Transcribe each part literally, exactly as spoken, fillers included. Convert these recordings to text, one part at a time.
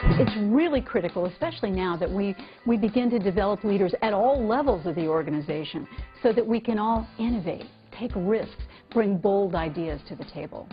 It's really critical, especially now that we, we begin to develop leaders at all levels of the organization so that we can all innovate, take risks, bring bold ideas to the table.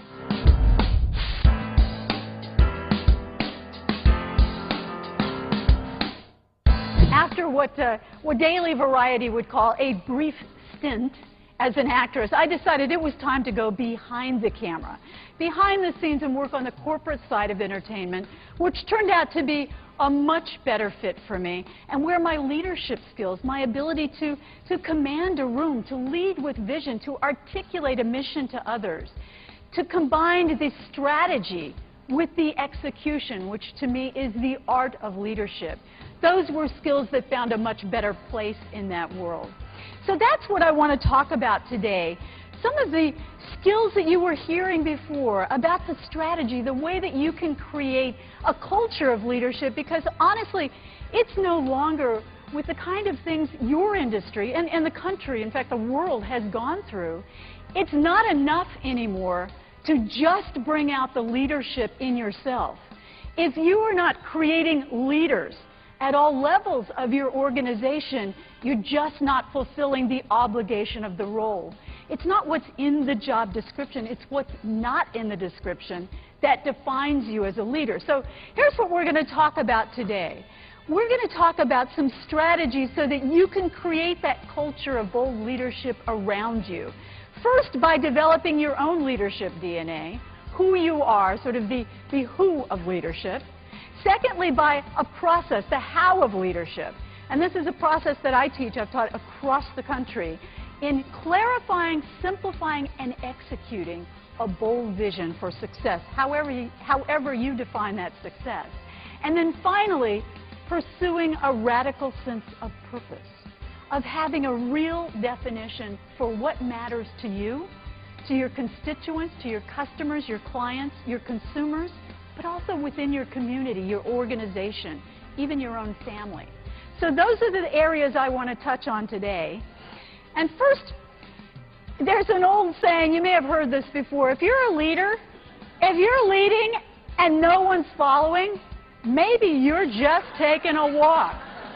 After what, uh, what Daily Variety would call a brief stint as an actress, I decided it was time to go behind the camera, behind the scenes, and work on the corporate side of entertainment, which turned out to be a much better fit for me, and where my leadership skills, my ability to, to command a room, to lead with vision, to articulate a mission to others, to combine the strategy with the execution, which to me is the art of leadership. Those were skills that found a much better place in that world. So that's what I want to talk about today. Some of the skills that you were hearing before about the strategy, the way that you can create a culture of leadership, because honestly, it's no longer with the kind of things your industry and, and the country, in fact the world, has gone through. It's not enough anymore to just bring out the leadership in yourself. If you are not creating leaders at all levels of your organization, you're just not fulfilling the obligation of the role. It's not what's in the job description, it's what's not in the description that defines you as a leader. So here's what we're going to talk about today. We're going to talk about some strategies so that you can create that culture of bold leadership around you. First, by developing your own leadership D N A, who you are, sort of the, the who of leadership. Secondly, by a process, the how of leadership. And this is a process that I teach, I've taught across the country, in clarifying, simplifying, and executing a bold vision for success, however you, however you define that success. And then finally, pursuing a radical sense of purpose, of having a real definition for what matters to you, to your constituents, to your customers, your clients, your consumers, but also within your community, your organization, even your own family. So those are the areas I want to touch on today. And first, there's an old saying, you may have heard this before, if you're a leader, if you're leading and no one's following, maybe you're just taking a walk.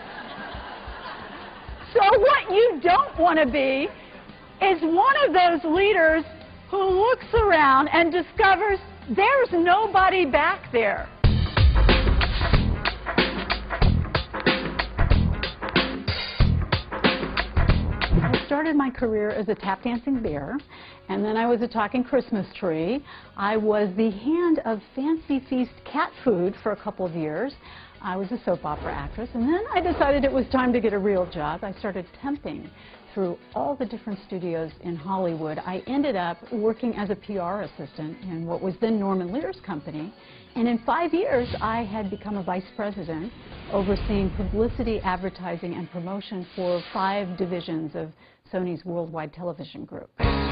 So what you don't want to be is one of those leaders who looks around and discovers there's nobody back there. I started my career as a tap dancing bear, and then I was a talking Christmas tree. I was the hand of Fancy Feast cat food for a couple of years. I was a soap opera actress, and then I decided it was time to get a real job. I started temping through all the different studios in Hollywood. I ended up working as a P R assistant in what was then Norman Lear's company, and in five years I had become a vice president overseeing publicity, advertising, and promotion for five divisions of Sony's Worldwide Television Group.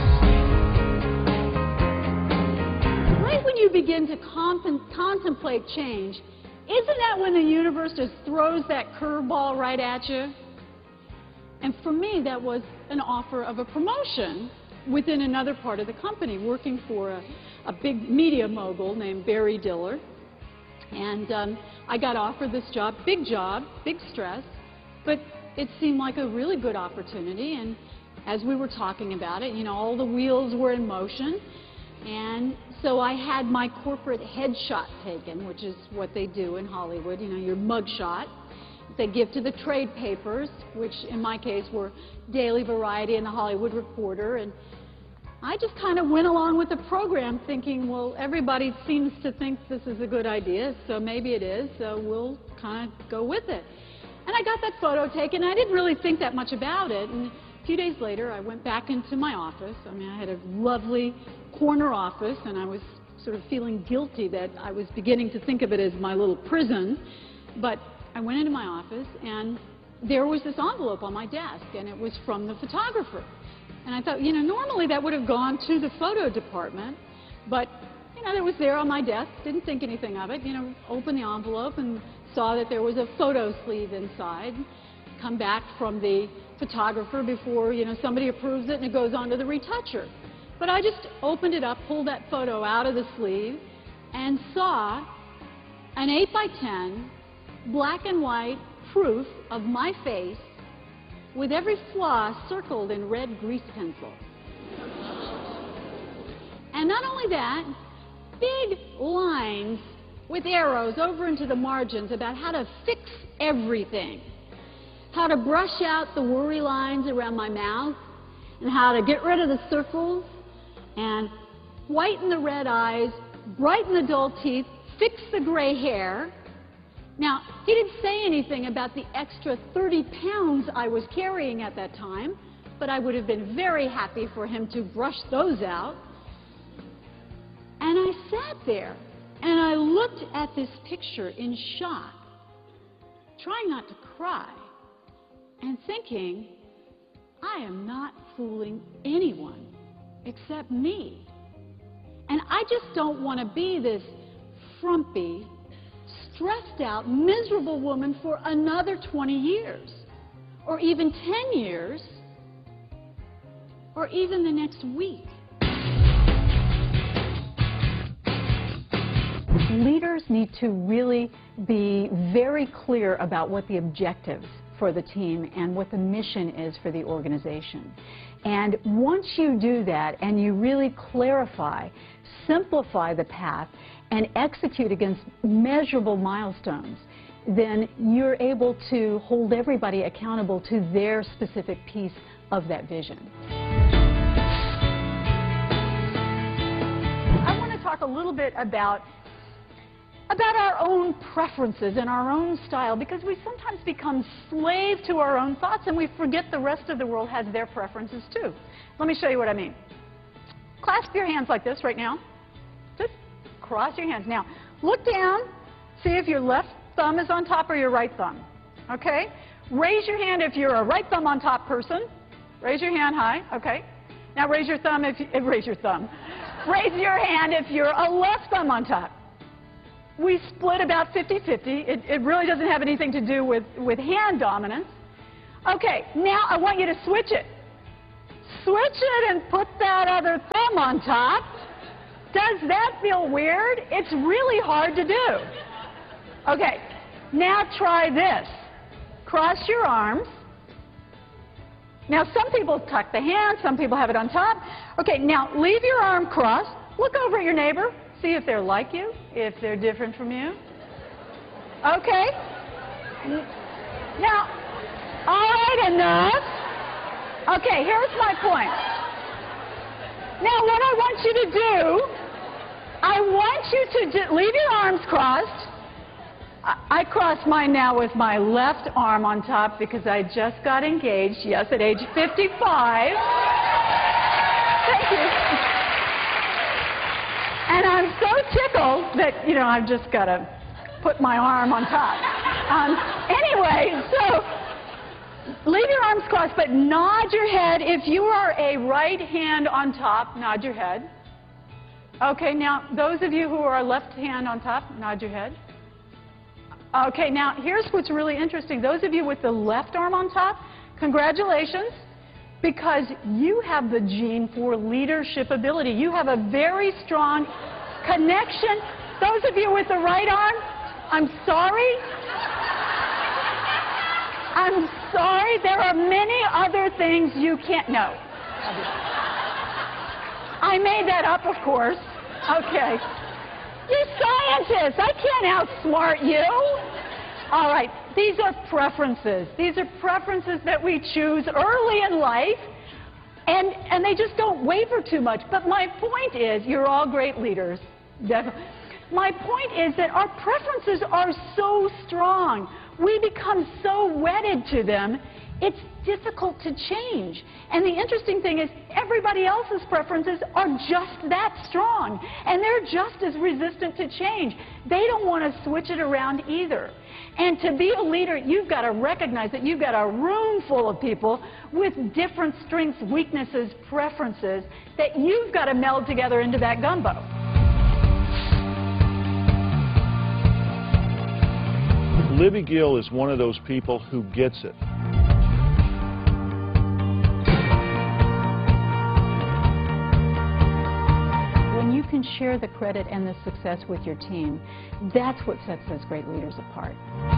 Right when you begin to contemplate change, isn't that when the universe just throws that curveball right at you? And for me, that was an offer of a promotion within another part of the company, working for a, a big media mogul named Barry Diller. And um, I got offered this job, big job, big stress, but it seemed like a really good opportunity. And as we were talking about it, you know, all the wheels were in motion. And so I had my corporate headshot taken, which is what they do in Hollywood, you know, your mugshot. They give to the trade papers, which in my case were Daily Variety and the Hollywood Reporter. And I just kind of went along with the program thinking, well, everybody seems to think this is a good idea, so maybe it is, so we'll kind of go with it. And I got that photo taken. I didn't really think that much about it. And a few days later, I went back into my office. I mean, I had a lovely corner office, and I was sort of feeling guilty that I was beginning to think of it as my little prison. But I went into my office, and there was this envelope on my desk, and it was from the photographer. And I thought, you know, normally that would have gone to the photo department, but, you know, it was there on my desk, didn't think anything of it, you know, opened the envelope and saw that there was a photo sleeve inside, come back from the photographer before, you know, somebody approves it and it goes on to the retoucher. But I just opened it up, pulled that photo out of the sleeve, and saw a an eight by ten, black and white proof of my face with every flaw circled in red grease pencil. And not only that, big lines with arrows over into the margins about how to fix everything. How to brush out the worry lines around my mouth, and how to get rid of the circles, and whiten the red eyes, brighten the dull teeth, fix the gray hair. Now, he didn't say anything about the extra thirty pounds I was carrying at that time, but I would have been very happy for him to brush those out. And I sat there, and I looked at this picture in shock, trying not to cry, and thinking, I am not fooling anyone except me. And I just don't want to be this frumpy, stressed out, miserable woman for another twenty years, or even ten years, or even the next week. Leaders need to really be very clear about what the objectives for the team and what the mission is for the organization. And once you do that and you really clarify, simplify the path, and execute against measurable milestones, then you're able to hold everybody accountable to their specific piece of that vision. I want to talk a little bit about about our own preferences and our own style, because we sometimes become slave to our own thoughts and we forget the rest of the world has their preferences too. Let me show you what I mean. Clasp your hands like this right now. Just cross your hands. Now, look down, see if your left thumb is on top or your right thumb. Okay? Raise your hand if you're a right thumb on top person. Raise your hand high. Okay? Now raise your thumb if you, raise your thumb. Raise your hand if you're a left thumb on top. We split about fifty fifty. It, it really doesn't have anything to do with, with hand dominance. Okay, now I want you to switch it. Switch it and put that other thumb on top. Does that feel weird? It's really hard to do. Okay, now try this. Cross your arms. Now some people tuck the hand, some people have it on top. Okay, now leave your arm crossed. Look over at your neighbor. See if they're like you, if they're different from you. Okay. Now, all right, enough. Okay, here's my point. Now, what I want you to do, I want you to just leave your arms crossed. I, I cross mine now with my left arm on top because I just got engaged, yes, at age fifty-five. Thank you. And I'm so tickled that, you know, I've just got to put my arm on top. Um, anyway, so leave your arms crossed, but nod your head. If you are a right hand on top, nod your head. Okay, now, those of you who are left hand on top, nod your head. Okay, now, here's what's really interesting. Those of you with the left arm on top, congratulations. Because you have the gene for leadership ability. You have a very strong connection. Those of you with the right arm, I'm sorry. I'm sorry. There are many other things you can't know. I made that up, of course. Okay. You're scientists. I can't outsmart you. All right. These are preferences. These are preferences that we choose early in life, and, and they just don't waver too much. But my point is, you're all great leaders, definitely. My point is that our preferences are so strong. We become so wedded to them, it's difficult to change. And the interesting thing is, everybody else's preferences are just that strong, and they're just as resistant to change. They don't want to switch it around either. And to be a leader, you've got to recognize that you've got a room full of people with different strengths, weaknesses, preferences that you've got to meld together into that gumbo. Libby Gill is one of those people who gets it. When you can and share the credit and the success with your team. That's what sets those great leaders apart.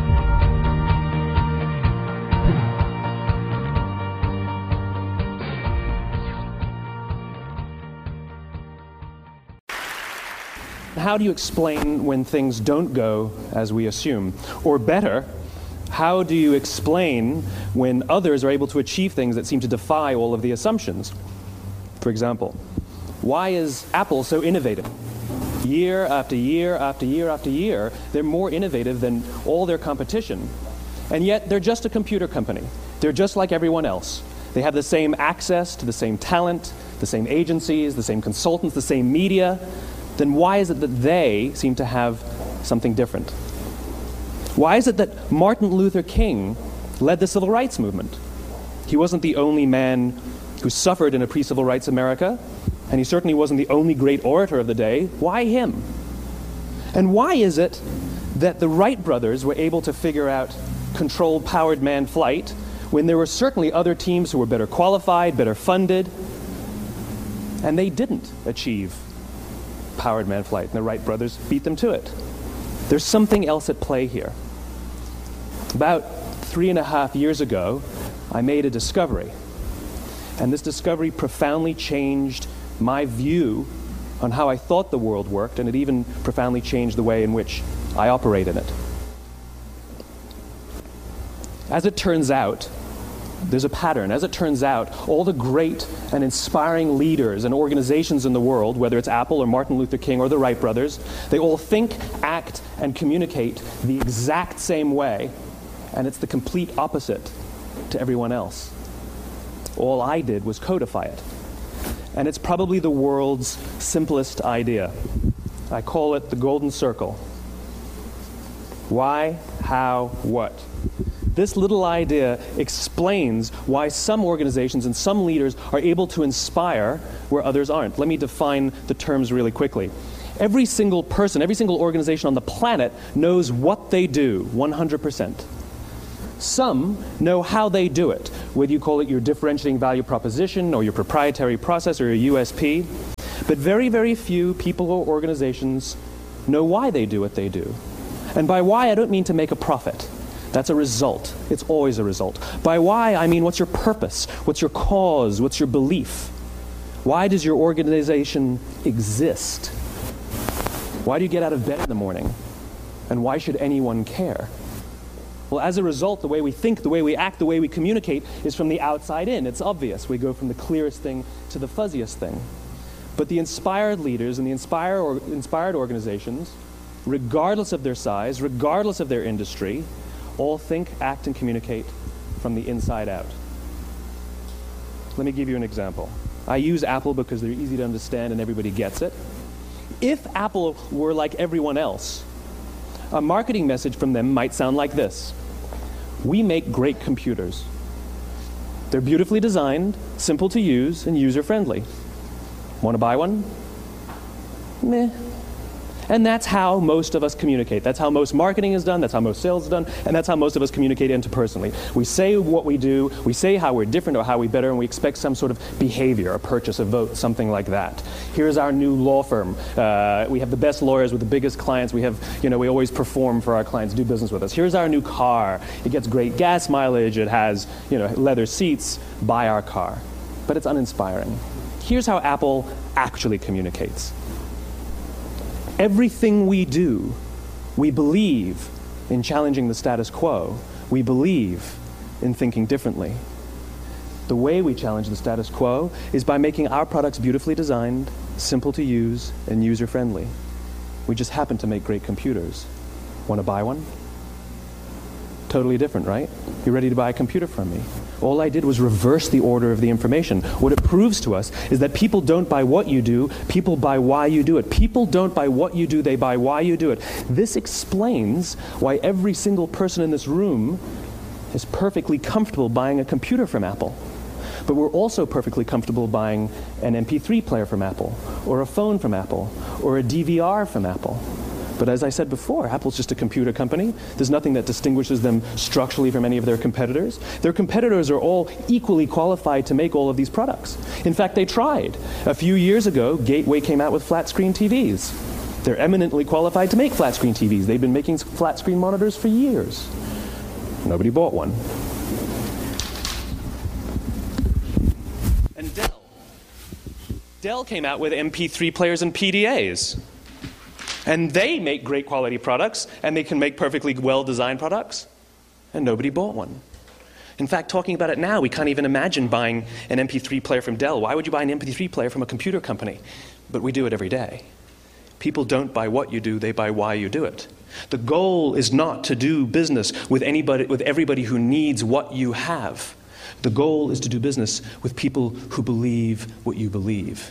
How do you explain when things don't go as we assume? Or better, how do you explain when others are able to achieve things that seem to defy all of the assumptions? For example, why is Apple so innovative? Year after year after year after year, they're more innovative than all their competition. And yet, they're just a computer company. They're just like everyone else. They have the same access to the same talent, the same agencies, the same consultants, the same media. Then why is it that they seem to have something different? Why is it that Martin Luther King led the civil rights movement? He wasn't the only man who suffered in a pre-civil rights America, and he certainly wasn't the only great orator of the day. Why him? And why is it that the Wright brothers were able to figure out controlled powered manned flight when there were certainly other teams who were better qualified, better funded, and they didn't achieve powered manned flight, and the Wright brothers beat them to it? There's something else at play here. About three and a half years ago, I made a discovery, and this discovery profoundly changed my view on how I thought the world worked, and it even profoundly changed the way in which I operate in it. As it turns out, there's a pattern. As it turns out, all the great and inspiring leaders and organizations in the world, whether it's Apple or Martin Luther King or the Wright brothers, they all think, act, and communicate the exact same way, and it's the complete opposite to everyone else. All I did was codify it. And it's probably the world's simplest idea. I call it the golden circle. Why, how, what? This little idea explains why some organizations and some leaders are able to inspire where others aren't. Let me define the terms really quickly. Every single person, every single organization on the planet knows what they do, one hundred percent. Some know how they do it, whether you call it your differentiating value proposition or your proprietary process or your U S P. But very, very few people or organizations know why they do what they do. And by why, I don't mean to make a profit. That's a result. It's always a result. By why, I mean what's your purpose? What's your cause? What's your belief? Why does your organization exist? Why do you get out of bed in the morning? And why should anyone care? Well, as a result, the way we think, the way we act, the way we communicate is from the outside in. It's obvious. We go from the clearest thing to the fuzziest thing. But the inspired leaders and the inspire or inspired organizations, regardless of their size, regardless of their industry, all think, act, and communicate from the inside out. Let me give you an example. I use Apple because they're easy to understand and everybody gets it. If Apple were like everyone else, a marketing message from them might sound like this. We make great computers. They're beautifully designed, simple to use, and user-friendly. Want to buy one? Meh. And that's how most of us communicate. That's how most marketing is done, that's how most sales is done, and that's how most of us communicate interpersonally. We say what we do, we say how we're different or how we better, and we expect some sort of behavior, a purchase, a vote, something like that. Here's our new law firm. Uh, we have the best lawyers with the biggest clients. We have, you know, we always perform for our clients, do business with us. Here's our new car. It gets great gas mileage. It has, you know, leather seats. Buy our car. But it's uninspiring. Here's how Apple actually communicates. Everything we do, we believe in challenging the status quo. We believe in thinking differently. The way we challenge the status quo is by making our products beautifully designed, simple to use, and user-friendly. We just happen to make great computers. Want to buy one? Totally different, right? You're ready to buy a computer from me. All I did was reverse the order of the information. What it proves to us is that people don't buy what you do, people buy why you do it. People don't buy what you do, they buy why you do it. This explains why every single person in this room is perfectly comfortable buying a computer from Apple. But we're also perfectly comfortable buying an M P three player from Apple, or a phone from Apple, or a D V R from Apple. But as I said before, Apple's just a computer company. There's nothing that distinguishes them structurally from any of their competitors. Their competitors are all equally qualified to make all of these products. In fact, they tried. A few years ago, Gateway came out with flat-screen T Vs. They're eminently qualified to make flat-screen T Vs. They've been making flat-screen monitors for years. Nobody bought one. And Dell. Dell came out with M P three players and P D As. And they make great quality products, and they can make perfectly well-designed products, and nobody bought one. In fact, talking about it now, we can't even imagine buying an M P three player from Dell. Why would you buy an M P three player from a computer company? But we do it every day. People don't buy what you do, they buy why you do it. The goal is not to do business with anybody, with everybody who needs what you have. The goal is to do business with people who believe what you believe.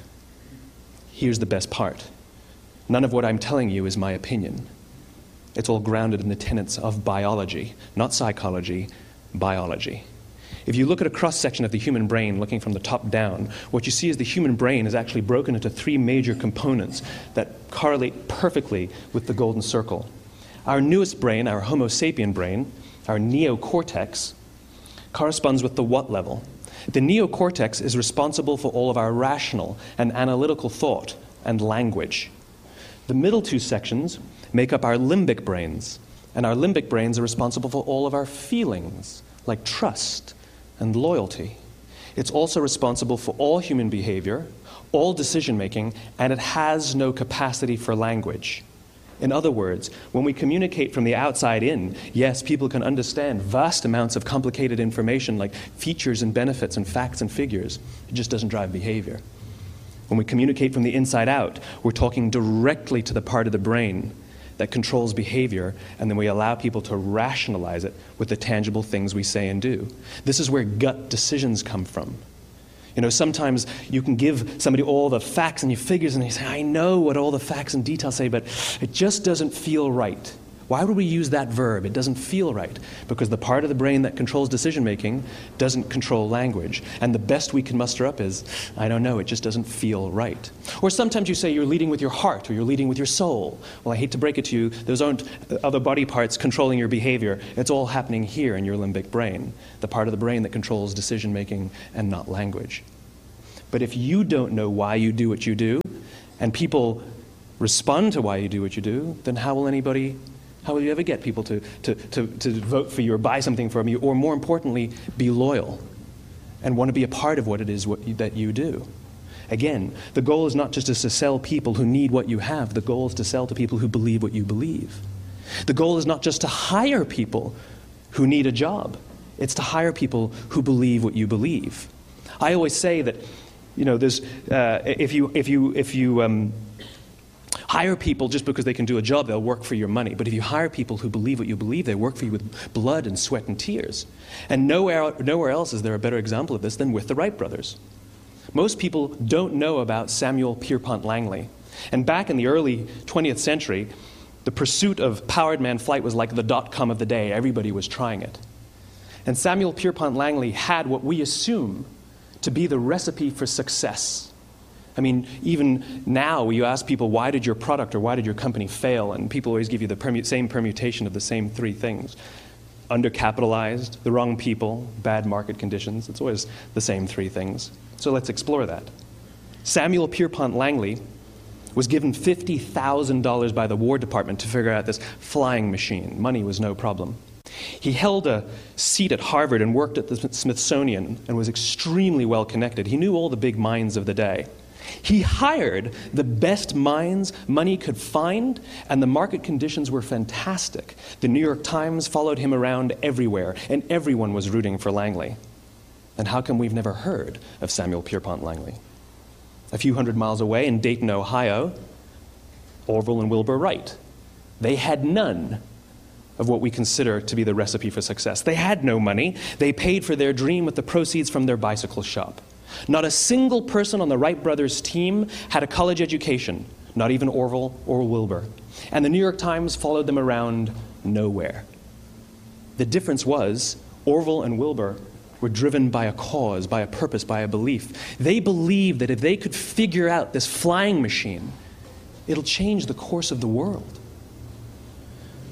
Here's the best part. None of what I'm telling you is my opinion. It's all grounded in the tenets of biology, not psychology, biology. If you look at a cross-section of the human brain, looking from the top down, what you see is the human brain is actually broken into three major components that correlate perfectly with the golden circle. Our newest brain, our Homo sapien brain, our neocortex, corresponds with the what level. The neocortex is responsible for all of our rational and analytical thought and language. The middle two sections make up our limbic brains, and our limbic brains are responsible for all of our feelings, like trust and loyalty. It's also responsible for all human behavior, all decision-making, and it has no capacity for language. In other words, when we communicate from the outside in, yes, people can understand vast amounts of complicated information like features and benefits and facts and figures. It just doesn't drive behavior. When we communicate from the inside out, we're talking directly to the part of the brain that controls behavior, and then we allow people to rationalize it with the tangible things we say and do. This is where gut decisions come from. You know, sometimes you can give somebody all the facts and figures, and they say, I know what all the facts and details say, but it just doesn't feel right. Why would we use that verb? It doesn't feel right. Because the part of the brain that controls decision-making doesn't control language. And the best we can muster up is, I don't know, it just doesn't feel right. Or sometimes you say you're leading with your heart, or you're leading with your soul. Well, I hate to break it to you, those aren't other body parts controlling your behavior. It's all happening here in your limbic brain, the part of the brain that controls decision-making and not language. But if you don't know why you do what you do, and people respond to why you do what you do, then how will anybody How will you ever get people to, to, to, to vote for you or buy something from you, or more importantly, be loyal and want to be a part of what it is what you, that you do? Again, the goal is not just to sell people who need what you have. The goal is to sell to people who believe what you believe. The goal is not just to hire people who need a job. It's to hire people who believe what you believe. I always say that, you know, there's, uh, if you, if you, if you, um, hire people just because they can do a job, they'll work for your money. But if you hire people who believe what you believe, they work for you with blood and sweat and tears. And nowhere, nowhere else is there a better example of this than with the Wright brothers. Most people don't know about Samuel Pierpont Langley. And back in the early twentieth century, the pursuit of powered man flight was like the dot-com of the day. Everybody was trying it. And Samuel Pierpont Langley had what we assume to be the recipe for success. I mean, even now, you ask people, why did your product or why did your company fail? And people always give you the permu- same permutation of the same three things. Undercapitalized, the wrong people, bad market conditions. It's always the same three things. So let's explore that. Samuel Pierpont Langley was given fifty thousand dollars by the War Department to figure out this flying machine. Money was no problem. He held a seat at Harvard and worked at the Smithsonian and was extremely well connected. He knew all the big minds of the day. He hired the best minds money could find, and the market conditions were fantastic. The New York Times followed him around everywhere, and everyone was rooting for Langley. And how come we've never heard of Samuel Pierpont Langley? A few hundred miles away in Dayton, Ohio, Orville and Wilbur Wright. They had none of what we consider to be the recipe for success. They had no money. They paid for their dream with the proceeds from their bicycle shop. Not a single person on the Wright brothers' team had a college education, not even Orville or Wilbur. And the New York Times followed them around nowhere. The difference was Orville and Wilbur were driven by a cause, by a purpose, by a belief. They believed that if they could figure out this flying machine, it'll change the course of the world.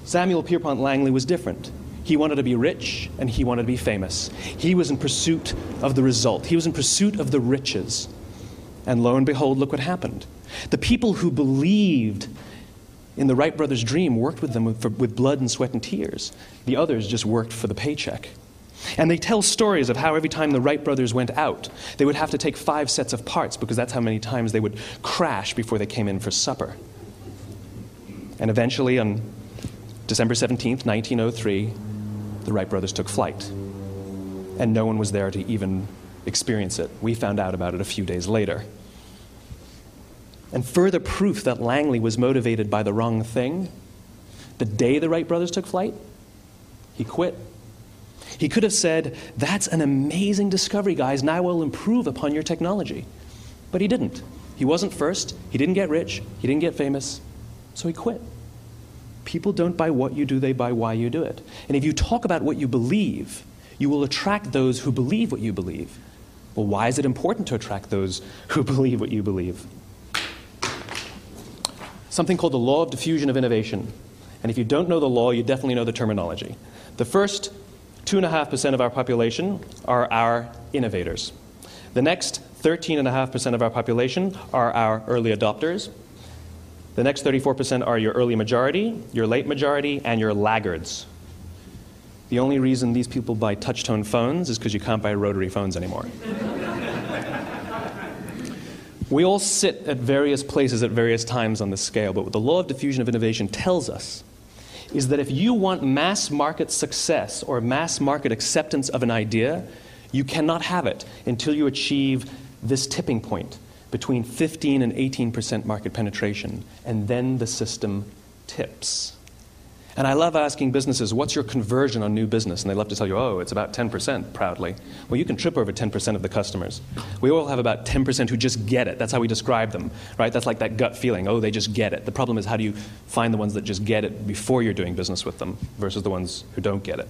Samuel Pierpont Langley was different. He wanted to be rich, and he wanted to be famous. He was in pursuit of the result. He was in pursuit of the riches. And lo and behold, look what happened. The people who believed in the Wright brothers' dream worked with them with, for, with blood and sweat and tears. The others just worked for the paycheck. And they tell stories of how every time the Wright brothers went out, they would have to take five sets of parts because that's how many times they would crash before they came in for supper. And eventually, on December seventeenth, nineteen oh three, the Wright brothers took flight. And no one was there to even experience it. We found out about it a few days later. And further proof that Langley was motivated by the wrong thing, the day the Wright brothers took flight, he quit. He could have said, "That's an amazing discovery, guys. Now we'll improve upon your technology." But he didn't. He wasn't first. He didn't get rich. He didn't get famous. So he quit. People don't buy what you do, they buy why you do it. And if you talk about what you believe, you will attract those who believe what you believe. Well, why is it important to attract those who believe what you believe? Something called the law of diffusion of innovation. And if you don't know the law, you definitely know the terminology. The first two point five percent of our population are our innovators. The next thirteen point five percent of our population are our early adopters. The next thirty-four percent are your early majority, your late majority, and your laggards. The only reason these people buy touch-tone phones is because you can't buy rotary phones anymore. We all sit at various places at various times on the scale, but what the law of diffusion of innovation tells us is that if you want mass market success or mass market acceptance of an idea, you cannot have it until you achieve this tipping point between fifteen and eighteen percent market penetration, and then the system tips. And I love asking businesses, what's your conversion on new business? And they love to tell you, oh, it's about ten percent, proudly. Well, you can trip over ten percent of the customers. We all have about ten percent who just get it. That's how we describe them, right? That's like that gut feeling, oh, they just get it. The problem is, how do you find the ones that just get it before you're doing business with them versus the ones who don't get it?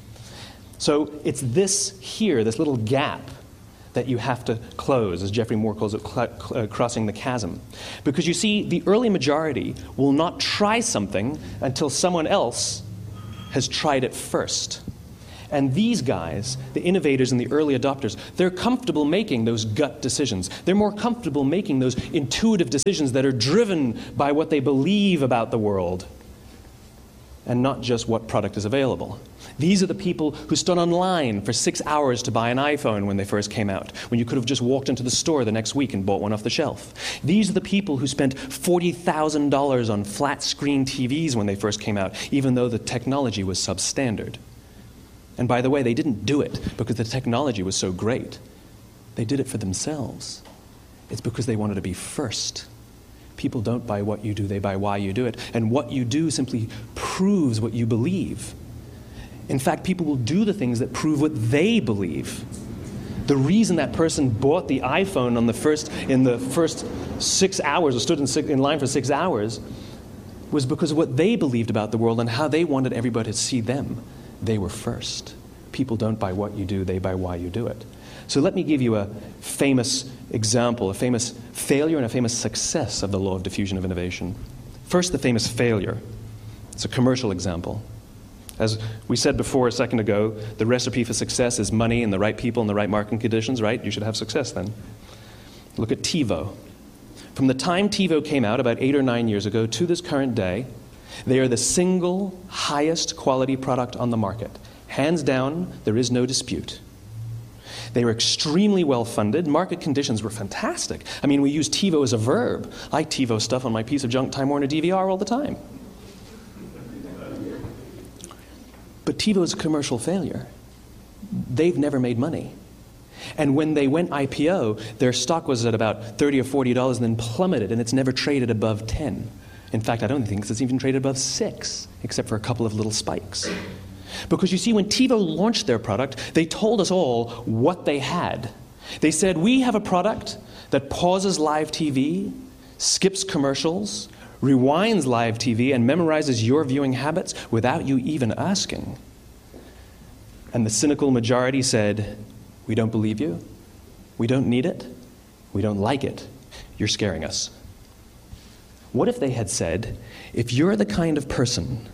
So it's this here, this little gap, that you have to close, as Geoffrey Moore calls it, cl- cl- uh, crossing the chasm. Because you see, the early majority will not try something until someone else has tried it first. And these guys, the innovators and the early adopters, they're comfortable making those gut decisions. They're more comfortable making those intuitive decisions that are driven by what they believe about the world and not just what product is available. These are the people who stood online for six hours to buy an iPhone when they first came out, when you could have just walked into the store the next week and bought one off the shelf. These are the people who spent forty thousand dollars on flat-screen T Vs when they first came out, even though the technology was substandard. And by the way, they didn't do it because the technology was so great. They did it for themselves. It's because they wanted to be first. People don't buy what you do, they buy why you do it. And what you do simply proves what you believe. In fact, people will do the things that prove what they believe. The reason that person bought the iPhone on the first, in the first six hours, or stood in, six, in line for six hours, was because of what they believed about the world and how they wanted everybody to see them. They were first. People don't buy what you do, they buy why you do it. So let me give you a famous example, a famous failure and a famous success of the law of diffusion of innovation. First, the famous failure. It's a commercial example. As we said before a second ago, the recipe for success is money and the right people and the right marketing conditions, right? You should have success then. Look at TiVo. From the time TiVo came out about eight or nine years ago to this current day, they are the single highest quality product on the market. Hands down, there is no dispute. They were extremely well-funded. Market conditions were fantastic. I mean, we use TiVo as a verb. I TiVo stuff on my piece of junk Time Warner D V R all the time. But TiVo is a commercial failure. They've never made money. And when they went I P O, their stock was at about thirty or forty dollars and then plummeted, and it's never traded above ten. In fact, I don't think it's even traded above six, except for a couple of little spikes. Because you see, when TiVo launched their product, they told us all what they had. They said, we have a product that pauses live T V, skips commercials, rewinds live T V, and memorizes your viewing habits without you even asking. And the cynical majority said, we don't believe you, we don't need it, we don't like it, you're scaring us. What if they had said, if you're the kind of person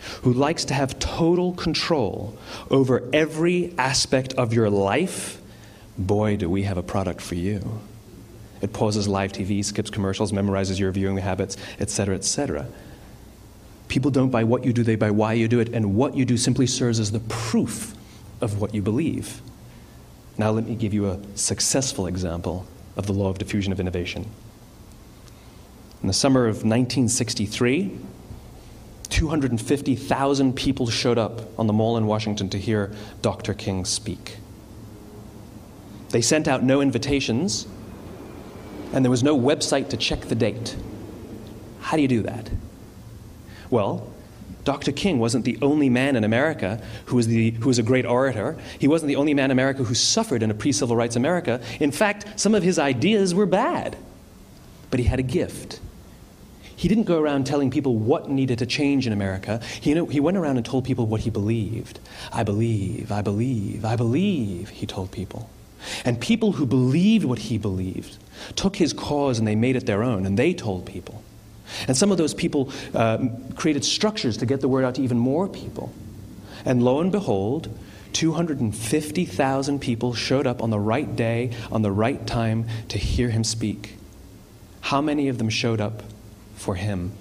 who likes to have total control over every aspect of your life, boy, do we have a product for you. It pauses live T V, skips commercials, memorizes your viewing habits, et cetera, et cetera. People don't buy what you do, they buy why you do it, and what you do simply serves as the proof of what you believe. Now let me give you a successful example of the law of diffusion of innovation. In the summer of nineteen sixty-three, two hundred fifty thousand people showed up on the Mall in Washington to hear Doctor King speak. They sent out no invitations, and there was no website to check the date. How do you do that? Well, Doctor King wasn't the only man in America who was, the, who was a great orator. He wasn't the only man in America who suffered in a pre-civil rights America. In fact, some of his ideas were bad. But he had a gift. He didn't go around telling people what needed to change in America. He, you know, he went around and told people what he believed. I believe, I believe, I believe, he told people. And people who believed what he believed took his cause and they made it their own, and they told people. And some of those people uh, created structures to get the word out to even more people. And lo and behold, two hundred fifty thousand people showed up on the right day, on the right time, to hear him speak. How many of them showed up for him?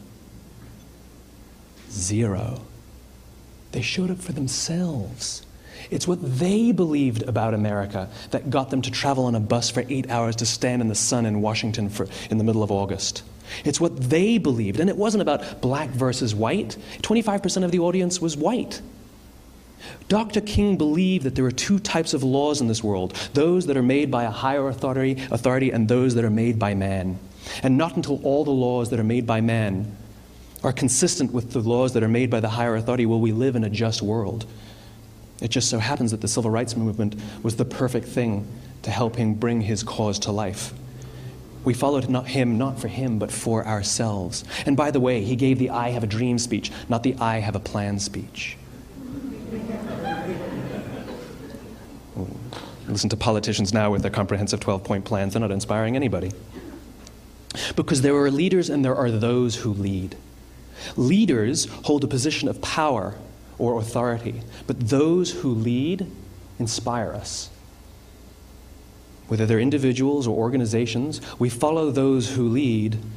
Zero. They showed up for themselves. It's what they believed about America that got them to travel on a bus for eight hours to stand in the sun in Washington for, in the middle of August. It's what they believed, and it wasn't about black versus white. twenty-five percent of the audience was white. Doctor King believed that there are two types of laws in this world, those that are made by a higher authority, authority and those that are made by man. And not until all the laws that are made by man are consistent with the laws that are made by the higher authority will we live in a just world. It just so happens that the civil rights movement was the perfect thing to help him bring his cause to life. We followed not him, not for him, but for ourselves. And by the way, he gave the I have a dream speech, not the I have a plan speech. Listen to politicians now with their comprehensive twelve-point plans. They're not inspiring anybody. Because there are leaders and there are those who lead. Leaders hold a position of power or authority, but those who lead inspire us. Whether they're individuals or organizations, we follow those who lead